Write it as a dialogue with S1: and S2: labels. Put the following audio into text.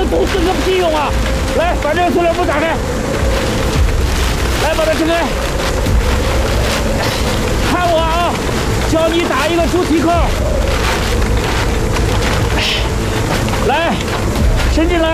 S1: 图纸个屁用啊！来，把这个塑料布打开，来把它撑开。看我啊，教你打一个猪蹄扣。来，伸进来。